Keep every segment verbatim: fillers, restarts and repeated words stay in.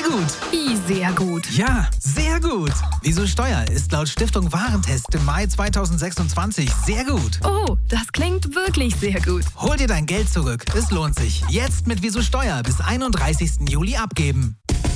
Sehr gut. Wie sehr gut? Ja, sehr gut. Wieso Steuer ist laut Stiftung Warentest im Mai zweitausendsechsundzwanzig sehr gut. Oh, das klingt wirklich sehr gut. Hol dir dein Geld zurück. Es lohnt sich. Jetzt mit Wieso Steuer bis einunddreißigsten Juli abgeben.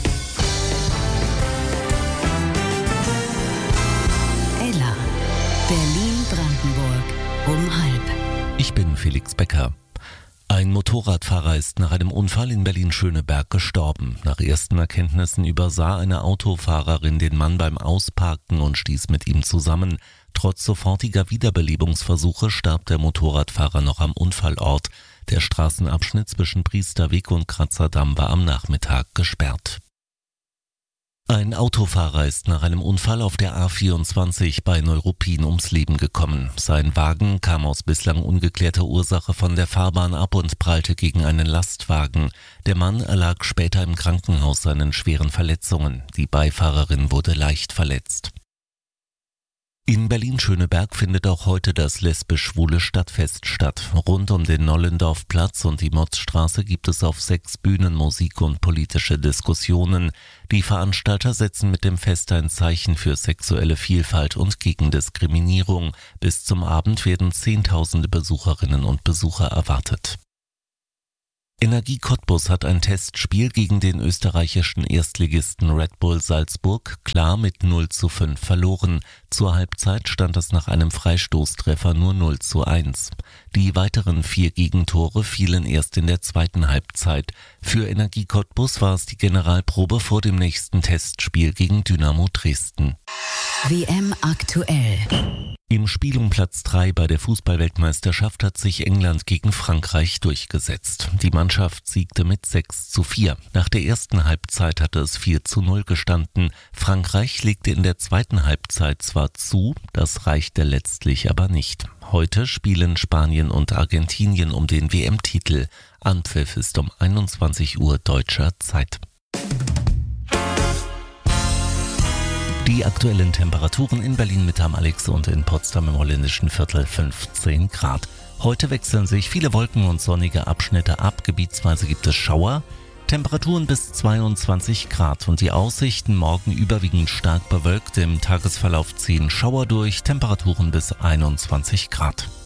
Ella, Berlin-Brandenburg um halb. Ich bin Felix Becker. Ein Motorradfahrer ist nach einem Unfall in Berlin-Schöneberg gestorben. Nach ersten Erkenntnissen übersah eine Autofahrerin den Mann beim Ausparken und stieß mit ihm zusammen. Trotz sofortiger Wiederbelebungsversuche starb der Motorradfahrer noch am Unfallort. Der Straßenabschnitt zwischen Priesterweg und Kratzerdamm war am Nachmittag gesperrt. Ein Autofahrer ist nach einem Unfall auf der A vierundzwanzig bei Neuruppin ums Leben gekommen. Sein Wagen kam aus bislang ungeklärter Ursache von der Fahrbahn ab und prallte gegen einen Lastwagen. Der Mann erlag später im Krankenhaus seinen schweren Verletzungen. Die Beifahrerin wurde leicht verletzt. In Berlin-Schöneberg findet auch heute das lesbisch-schwule Stadtfest statt. Rund um den Nollendorfplatz und die Motzstraße gibt es auf sechs Bühnen Musik und politische Diskussionen. Die Veranstalter setzen mit dem Fest ein Zeichen für sexuelle Vielfalt und gegen Diskriminierung. Bis zum Abend werden Zehntausende Besucherinnen und Besucher erwartet. Energie Cottbus hat ein Testspiel gegen den österreichischen Erstligisten Red Bull Salzburg klar mit null zu fünf verloren. Zur Halbzeit stand es nach einem Freistoßtreffer nur null zu eins. Die weiteren vier Gegentore fielen erst in der zweiten Halbzeit. Für Energie Cottbus war es die Generalprobe vor dem nächsten Testspiel gegen Dynamo Dresden. W M aktuell. Im Spiel um Platz drei bei der Fußballweltmeisterschaft hat sich England gegen Frankreich durchgesetzt. Die Mannschaft siegte mit sechs zu vier. Nach der ersten Halbzeit hatte es vier zu null gestanden. Frankreich legte in der zweiten Halbzeit zwar zu, das reichte letztlich aber nicht. Heute spielen Spanien und Argentinien um den W M-Titel. Anpfiff ist um einundzwanzig Uhr deutscher Zeit. Die aktuellen Temperaturen in Berlin-Mitte am Alex und in Potsdam im holländischen Viertel fünfzehn Grad. Heute wechseln sich viele Wolken und sonnige Abschnitte ab. Gebietsweise gibt es Schauer. Temperaturen bis zweiundzwanzig Grad und die Aussichten morgen überwiegend stark bewölkt. Im Tagesverlauf ziehen Schauer durch. Temperaturen bis einundzwanzig Grad.